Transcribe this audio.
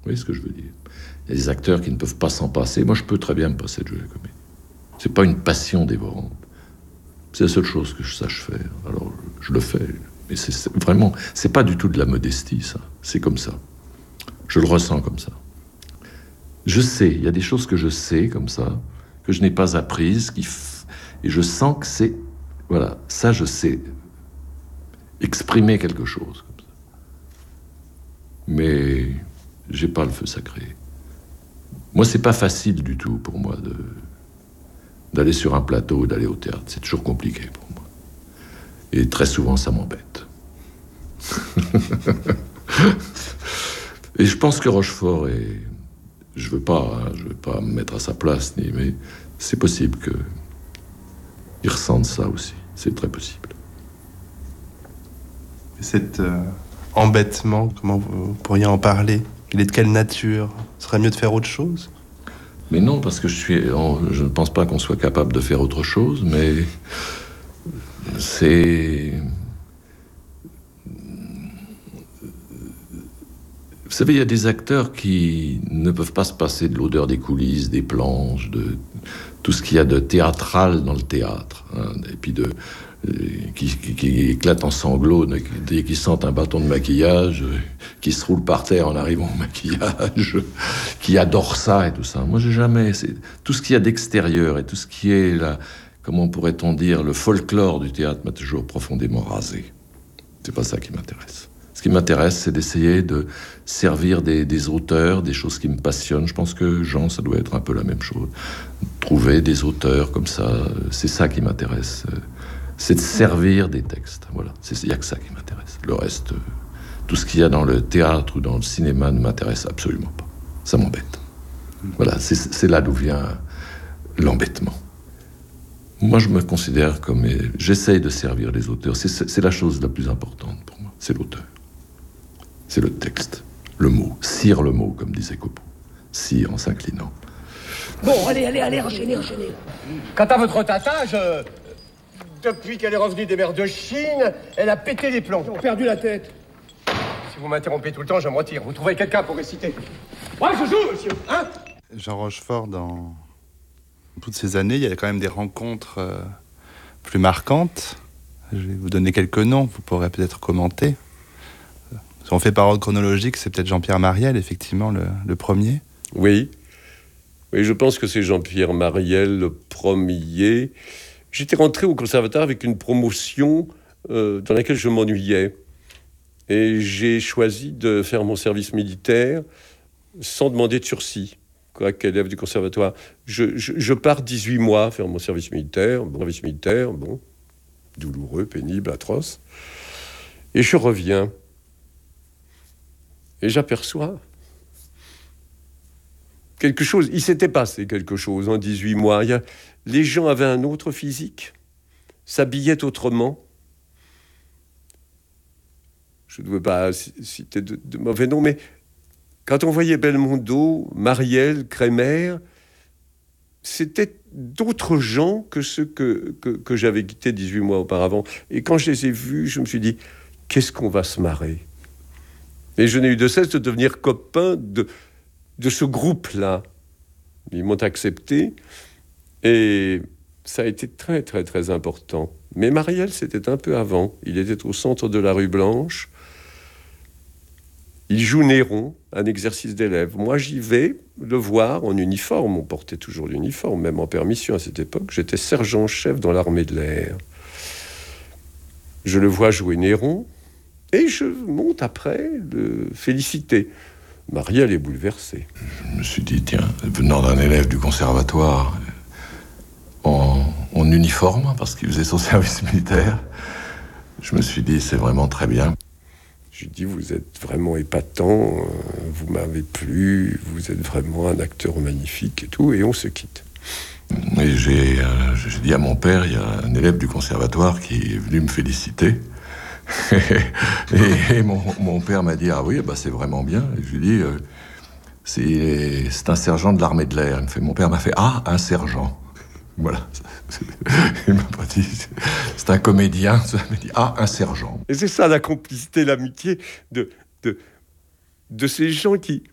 voyez ce que je veux dire? Il y a des acteurs qui ne peuvent pas s'en passer. Moi, je peux très bien me passer de jouer la comédie. C'est pas une passion dévorante. C'est la seule chose que je sache faire. Alors, je le fais. Mais c'est vraiment... C'est pas du tout de la modestie, ça. C'est comme ça. Je le ressens comme ça. Je sais, il y a des choses que je sais comme ça, que je n'ai pas apprises, et je sens que c'est... Voilà, ça, je sais exprimer quelque chose comme ça. Mais j'ai pas le feu sacré. Moi, c'est pas facile du tout pour moi d'aller sur un plateau, d'aller au théâtre. C'est toujours compliqué pour moi. Et très souvent, ça m'embête. Et je pense que Rochefort est... Je veux pas me mettre à sa place, mais c'est possible qu'il ressente ça aussi. C'est très possible. Et cet embêtement, comment vous pourriez en parler? Il est de quelle nature? Ce serait mieux de faire autre chose? Mais non, parce que je ne pense pas qu'on soit capable de faire autre chose, mais c'est... Vous savez, il y a des acteurs qui ne peuvent pas se passer de l'odeur des coulisses, des planches, de tout ce qu'il y a de théâtral dans le théâtre, hein, et puis qui éclatent en sanglots dès qu'ils sentent un bâton de maquillage, qui se roulent par terre en arrivant au maquillage, qui adorent ça et tout ça. Moi, j'ai jamais... Tout ce qu'il y a d'extérieur et tout ce qui est, comment pourrait-on dire, le folklore du théâtre m'a toujours profondément rasé. C'est pas ça qui m'intéresse. Ce qui m'intéresse, c'est d'essayer de servir des auteurs, des choses qui me passionnent. Je pense que Jean, ça doit être un peu la même chose. Trouver des auteurs comme ça, c'est ça qui m'intéresse. C'est de servir des textes. Voilà, il n'y a que ça qui m'intéresse. Le reste, tout ce qu'il y a dans le théâtre ou dans le cinéma ne m'intéresse absolument pas. Ça m'embête. Voilà, c'est là d'où vient l'embêtement. Moi, je me considère comme... J'essaye de servir les auteurs. C'est la chose la plus importante pour moi. C'est l'auteur. C'est le texte, le mot. Cire le mot, comme disait Copeau. Cire en s'inclinant. Bon, allez, enchaînez. Quant à votre tata, depuis qu'elle est revenue des mers de Chine, elle a pété les plombs. Perdu la tête. Si vous m'interrompez tout le temps, je me retire. Vous trouvez quelqu'un pour réciter? Moi, je joue, monsieur, hein? Jean Rochefort, dans toutes ces années, il y a quand même des rencontres plus marquantes. Je vais vous donner quelques noms, vous pourrez peut-être commenter. Si on fait par ordre chronologique, c'est peut-être Jean-Pierre Mariel, effectivement, le premier. Oui, je pense que c'est Jean-Pierre Mariel le premier. J'étais rentré au conservatoire avec une promotion dans laquelle je m'ennuyais. Et j'ai choisi de faire mon service militaire sans demander de sursis, qu'élève du conservatoire. Je pars 18 mois faire mon service militaire, bon, douloureux, pénible, atroce. Et je reviens. Et j'aperçois quelque chose. Il s'était passé quelque chose en 18 mois. Les gens avaient un autre physique, s'habillaient autrement. Je ne veux pas citer de mauvais noms, mais quand on voyait Belmondo, Mariel, Crémer, c'était d'autres gens que ceux que j'avais quittés 18 mois auparavant. Et quand je les ai vus, je me suis dit, qu'est-ce qu'on va se marrer? Et je n'ai eu de cesse de devenir copain de ce groupe-là. Ils m'ont accepté et ça a été très, très, très important. Mais Mariel, c'était un peu avant. Il était au centre de la rue Blanche. Il joue Néron, un exercice d'élève. Moi, j'y vais le voir en uniforme. On portait toujours l'uniforme, même en permission à cette époque. J'étais sergent-chef dans l'armée de l'air. Je le vois jouer Néron. Et je monte après le féliciter. Marielle est bouleversée. Je me suis dit, tiens, venant d'un élève du conservatoire en uniforme, parce qu'il faisait son service militaire, je me suis dit, c'est vraiment très bien. Je lui ai dit, vous êtes vraiment épatant, vous m'avez plu, vous êtes vraiment un acteur magnifique et tout, et on se quitte. Et j'ai dit à mon père, il y a un élève du conservatoire qui est venu me féliciter. et mon père m'a dit, ah oui, bah c'est vraiment bien. Et je lui ai dit, c'est un sergent de l'armée de l'air. Mon père m'a fait, ah, un sergent. Voilà. Il m'a pas dit, c'est un comédien. Il m'a dit, ah, un sergent. Et c'est ça la complicité, l'amitié de ces gens qui